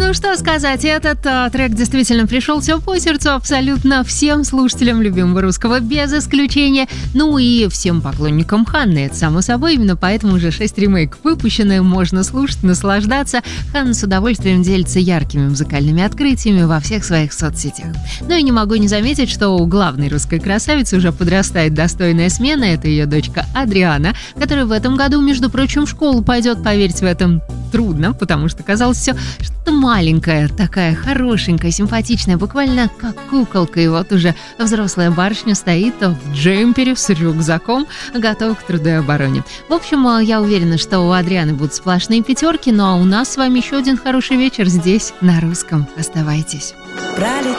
Ну что сказать, этот трек действительно пришелся по сердцу абсолютно всем слушателям любимого русского, без исключения. Ну и всем поклонникам Ханны, это само собой, именно поэтому уже 6 ремейков выпущены, можно слушать, наслаждаться. Ханна с удовольствием делится яркими музыкальными открытиями во всех своих соцсетях. Ну и не могу не заметить, что у главной русской красавицы уже подрастает достойная смена, это ее дочка Адриана, которая в этом году, между прочим, в школу пойдет, поверить в этом трудно, потому что казалось все что-то маленькая, такая хорошенькая, симпатичная, буквально как куколка. И вот уже взрослая барышня стоит в джемпере с рюкзаком, готова к труду и обороне. В общем, я уверена, что у Адрианы будут сплошные пятерки, ну а у нас с вами еще один хороший вечер здесь, на русском. Оставайтесь.